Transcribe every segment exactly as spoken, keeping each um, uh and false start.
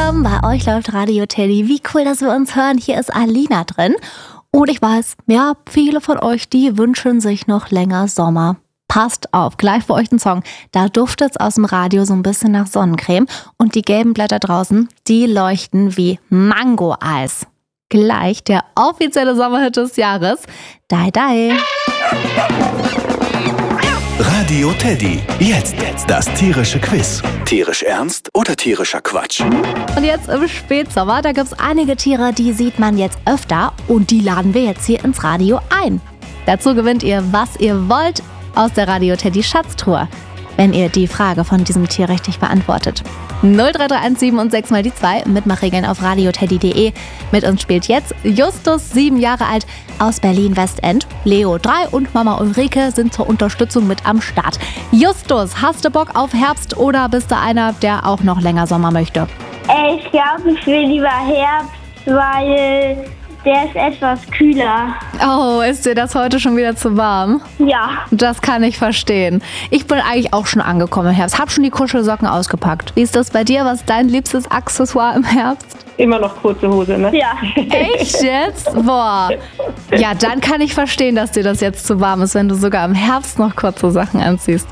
willkommen, bei euch läuft Radio Teddy. Wie cool, dass wir uns hören. Hier ist Alina drin. Und ich weiß, ja, viele von euch, die wünschen sich noch länger Sommer. Passt auf, gleich für euch ein Song. Da duftet es aus dem Radio so ein bisschen nach Sonnencreme. Und die gelben Blätter draußen, die leuchten wie Mango-Eis. Gleich der offizielle Sommerhit des Jahres. Dai Dai. Radio Teddy. Jetzt das tierische Quiz. Tierisch ernst oder tierischer Quatsch? Und jetzt im Spätsommer, da gibt's einige Tiere, die sieht man jetzt öfter. Und die laden wir jetzt hier ins Radio ein. Dazu gewinnt ihr, was ihr wollt, aus der Radio Teddy Schatztruhe, wenn ihr die Frage von diesem Tier richtig beantwortet. null drei drei eins sieben und sechs mal die zwei, Mitmachregeln auf radioteddy punkt de. Mit uns spielt jetzt Justus, sieben Jahre alt, aus Berlin-Westend. Leo, drei und Mama Ulrike sind zur Unterstützung mit am Start. Justus, hast du Bock auf Herbst oder bist du einer, der auch noch länger Sommer möchte? Ich glaube, ich will lieber Herbst, weil der ist etwas kühler. Oh, ist dir das heute schon wieder zu warm? Ja. Das kann ich verstehen. Ich bin eigentlich auch schon angekommen im Herbst. Hab schon die Kuschelsocken ausgepackt. Wie ist das bei dir? Was ist dein liebstes Accessoire im Herbst? Immer noch kurze Hose, ne? Ja. Echt jetzt? Boah. Ja, dann kann ich verstehen, dass dir das jetzt zu warm ist, wenn du sogar im Herbst noch kurze Sachen anziehst.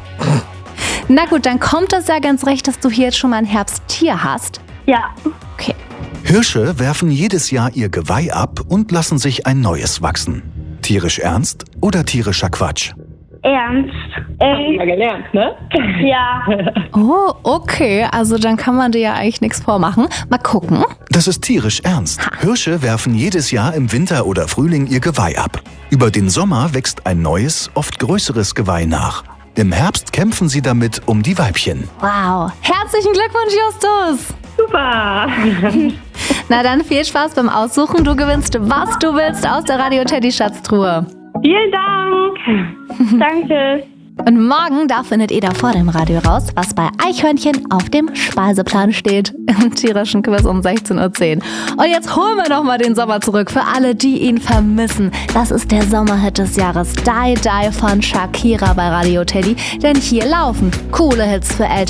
Na gut, dann kommt das ja ganz recht, dass du hier jetzt schon mal ein Herbsttier hast. Ja. Okay. Hirsche werfen jedes Jahr ihr Geweih ab und lassen sich ein neues wachsen. Tierisch ernst oder tierischer Quatsch? Ernst. Ähm, Mal gelernt, ne? ja. Oh, okay. Also dann kann man dir ja eigentlich nichts vormachen. Mal gucken. Das ist tierisch ernst. Hirsche werfen jedes Jahr im Winter oder Frühling ihr Geweih ab. Über den Sommer wächst ein neues, oft größeres Geweih nach. Im Herbst kämpfen sie damit um die Weibchen. Wow. Herzlichen Glückwunsch, Justus. Super! Na dann viel Spaß beim Aussuchen. Du gewinnst, was du willst aus der Radio Teddy Schatztruhe. Vielen Dank! Danke. Und morgen, da findet ihr da vor dem Radio raus, was bei Eichhörnchen auf dem Speiseplan steht. Im tierischen Quiz um sechzehn Uhr zehn. Und jetzt holen wir noch mal den Sommer zurück für alle, die ihn vermissen. Das ist der Sommerhit des Jahres. Dai Dai von Shakira bei Radio Teddy. Denn hier laufen coole Hits für Eltern.